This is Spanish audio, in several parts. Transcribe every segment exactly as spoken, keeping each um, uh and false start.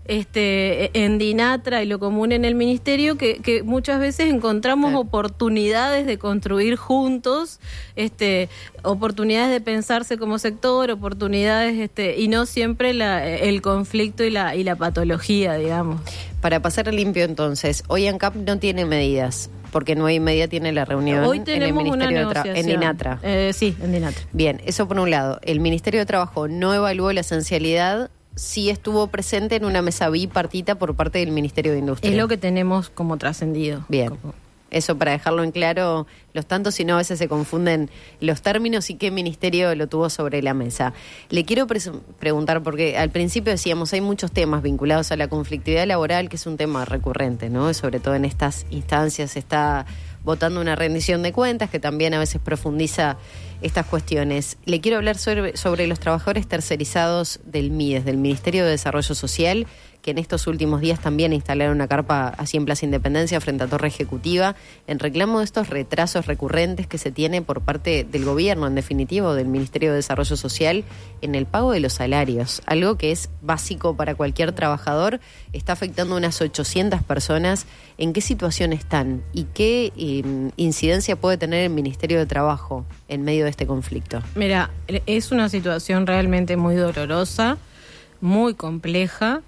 este, en Dinatra y lo común en el ministerio, que, que muchas veces encontramos claro. oportunidades de construir juntos, este, oportunidades de pensarse como sector, oportunidades, este, y no siempre la, el conflicto y la, y la patología, digamos. Para pasar limpio entonces, hoy ANCAP no tiene medidas, porque nueve y media tiene la reunión hoy tenemos en el Ministerio una de Trabajo, en Dinatra. Eh, sí, en Dinatra. Bien, eso por un lado. El Ministerio de Trabajo no evaluó la esencialidad, sí estuvo presente en una mesa bipartita por parte del Ministerio de Industria. Es lo que tenemos como trascendido. Bien. Como... Eso para dejarlo en claro, los tantos, si no a veces se confunden los términos y qué ministerio lo tuvo sobre la mesa. Le quiero pre- preguntar, porque al principio decíamos, hay muchos temas vinculados a la conflictividad laboral, que es un tema recurrente, ¿no? Sobre todo en estas instancias se está votando una rendición de cuentas que también a veces profundiza estas cuestiones. Le quiero hablar sobre, sobre los trabajadores tercerizados del MIDES, del Ministerio de Desarrollo Social, que en estos últimos días también instalaron una carpa así en Plaza Independencia frente a Torre Ejecutiva, en reclamo de estos retrasos recurrentes que se tiene por parte del gobierno, en definitiva, o del Ministerio de Desarrollo Social, en el pago de los salarios. Algo que es básico para cualquier trabajador, está afectando a unas ochocientas personas. ¿En qué situación están y qué eh, incidencia puede tener el Ministerio de Trabajo en medio de este conflicto? Mira, es una situación realmente muy dolorosa, muy compleja,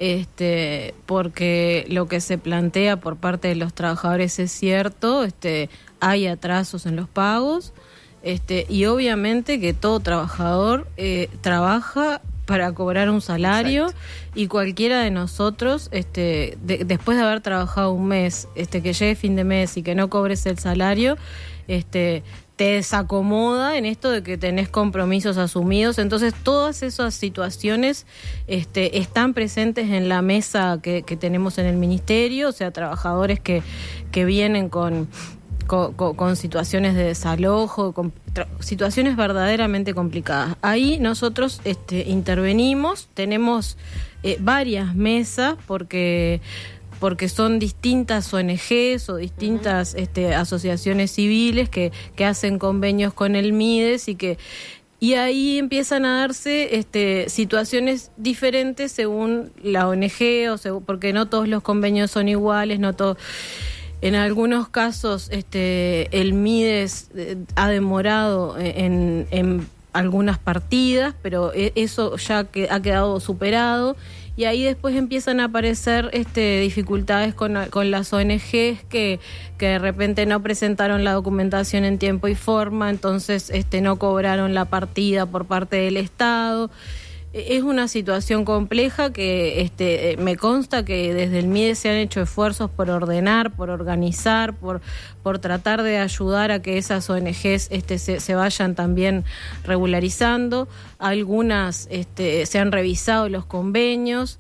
este, porque lo que se plantea por parte de los trabajadores es cierto, este, hay atrasos en los pagos, este, y obviamente que todo trabajador eh, trabaja para cobrar un salario. Exacto. Y cualquiera de nosotros, este, de, después de haber trabajado un mes, este, que llegue fin de mes y que no cobres el salario, este, te desacomoda en esto de que tenés compromisos asumidos. Entonces todas esas situaciones este, están presentes en la mesa que, que tenemos en el ministerio, o sea, trabajadores que, que vienen con, con, con situaciones de desalojo, con tra- situaciones verdaderamente complicadas. Ahí nosotros este, intervenimos, tenemos eh, varias mesas porque... porque son distintas O N Ges o distintas uh-huh. este, asociaciones civiles que, que hacen convenios con el MIDES y que y ahí empiezan a darse este, situaciones diferentes según la O N Ge, o según, porque no todos los convenios son iguales, no todos. En algunos casos este, el MIDES eh, ha demorado en, en algunas partidas, pero eso ya que ha quedado superado. Y ahí después empiezan a aparecer este, dificultades con, con las O N Ges que, que de repente no presentaron la documentación en tiempo y forma, entonces este, no cobraron la partida por parte del Estado. Es una situación compleja que este, me consta que desde el MIDES se han hecho esfuerzos por ordenar, por organizar, por, por tratar de ayudar a que esas O N Ges este, se, se vayan también regularizando. Algunas este, se han revisado los convenios,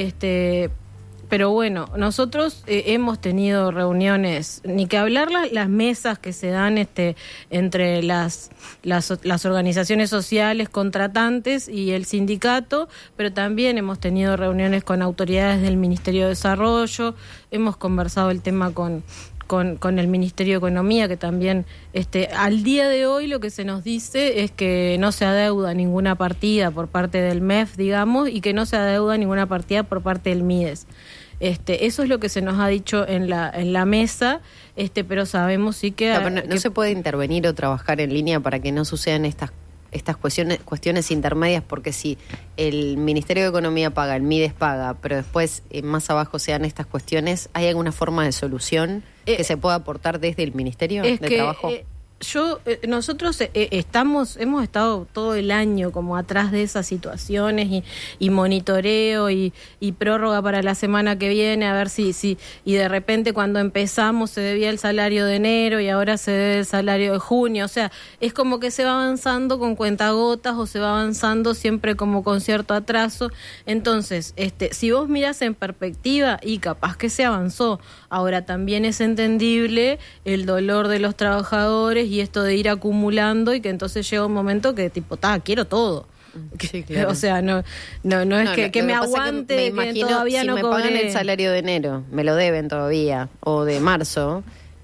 este, pero bueno, nosotros eh, hemos tenido reuniones, ni que hablar las, las mesas que se dan este, entre las, las, las organizaciones sociales contratantes y el sindicato, pero también hemos tenido reuniones con autoridades del Ministerio de Desarrollo, hemos conversado el tema con... Con, con el Ministerio de Economía, que también este, al día de hoy lo que se nos dice es que no se adeuda ninguna partida por parte del M E F, digamos, y que no se adeuda ninguna partida por parte del MIDES. Este, eso es lo que se nos ha dicho en la en la mesa, este, pero sabemos sí que... No, no, que no se puede intervenir o trabajar en línea para que no sucedan estas estas cuestiones cuestiones intermedias, porque si el Ministerio de Economía paga, el MIDES paga, pero después eh, más abajo se dan estas cuestiones, ¿hay alguna forma de solución eh, que se pueda aportar desde el Ministerio de que, Trabajo? Eh, Yo, eh, nosotros eh, estamos, hemos estado todo el año como atrás de esas situaciones y, y monitoreo y, y prórroga para la semana que viene, a ver si, si, y de repente cuando empezamos se debía el salario de enero y ahora se debe el salario de junio, o sea, es como que se va avanzando con cuentagotas o se va avanzando siempre como con cierto atraso. Entonces, este, si vos mirás en perspectiva y capaz que se avanzó, ahora también es entendible el dolor de los trabajadores y esto de ir acumulando y que entonces llega un momento que tipo, ta, quiero todo. Sí, claro. O sea, no no no es no, que, lo, que lo me que aguante, que me que imagino, todavía si no me cobré. pagan el salario de enero, me lo deben todavía, o de marzo,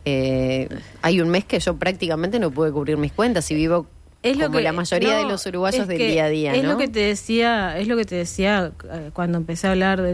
eh, hay un mes que yo prácticamente no pude cubrir mis cuentas y vivo es lo como que, la mayoría no, de los uruguayos del día a día, es ¿no? lo que te decía, es lo que te decía cuando empecé a hablar de